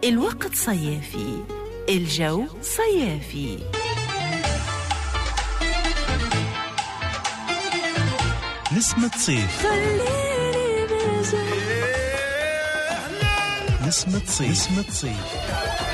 الوقت صيافي، الجو صيافي. نسمة صيف، نسمة صيف، نسمة صيف.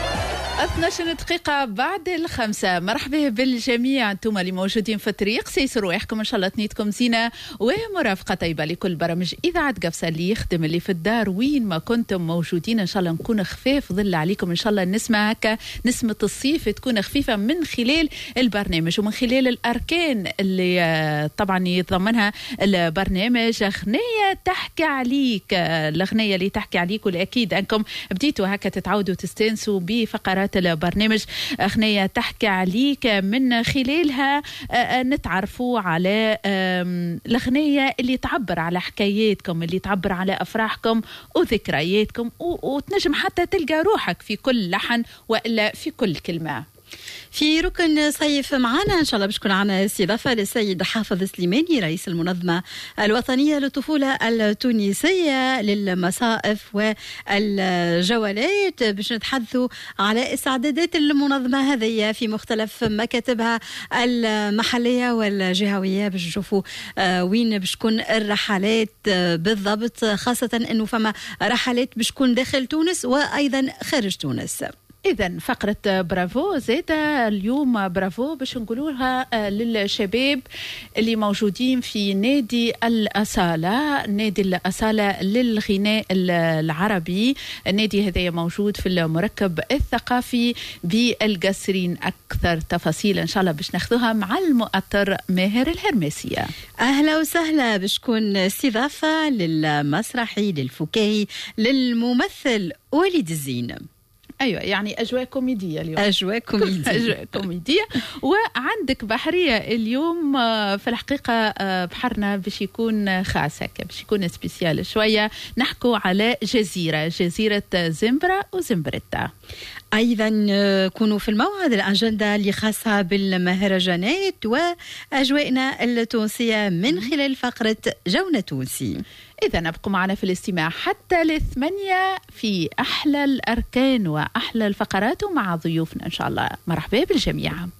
12 دقيقة بعد 5. مرحبا بالجميع انتم اللي موجودين في الطريق، سيسروا رواحكم ان شاء الله تنيتكم زينة ومرافقة طيبة لكل برامج إذاعة قفصة اللي يخدم اللي في الدار وين ما كنتم موجودين. ان شاء الله نكون خفيف ظل عليكم، ان شاء الله نسمع هكا نسمة الصيف تكون خفيفة من خلال البرنامج ومن خلال الأركان اللي طبعا يتضمنها البرنامج. أغنية تحكي عليك، الأغنية اللي تحكي عليك، والأكيد أنكم بديتوا هكا تتعودوا تستانسوا بفقرات البرنامج. أغنية تحكي عليك من خلالها نتعرفوا على الأغنية اللي تعبر على حكاياتكم، اللي تعبر على أفراحكم وذكرياتكم، وتنجم حتى تلقى روحك في كل لحن وإلا في كل كلمة. في ركن صيف معنا إن شاء الله باش تكون معنا استضافة للسيد حافظ سليماني رئيس المنظمة الوطنية للطفولة التونسية للمصائف والجولات، باش نتحدثوا على استعدادات المنظمة هذه في مختلف مكاتبها المحلية والجهوية، باش نشوفوا وين باش تكون الرحلات بالضبط، خاصة أنه فما رحلات باش تكون داخل تونس وأيضا خارج تونس. إذن فقرة برافو زيادة اليوم، برافو باش نقولوها للشباب اللي موجودين في نادي الأصالة، نادي الأصالة للغناء العربي. النادي هذا موجود في المركب الثقافي بالقصرين. أكثر تفاصيل إن شاء الله باش ناخذوها مع المؤطر ماهر الهرمسية. أهلا وسهلا، باش تكون استضافة للمسرحي للفكاهي للممثل وليد الزين. أيوة، يعني أجواء كوميدية اليوم، أجواء كوميدية أجواء كوميدية. وعندك بحرية اليوم في الحقيقة بحرنا باش يكون خاص هكا، باش يكون سبيسيال شوية. نحكوا على جزيرة زمبرة وزمبرتا. أيضا كونوا في الموعد الأجندة اللي خاصة بالمهرجانات وأجواءنا التونسية من خلال فقرة جونا تونسي. إذا نبقوا معنا في الاستماع حتى 8 في أحلى الأركان وأحلى الفقرات ومع ضيوفنا إن شاء الله. مرحبا بالجميع.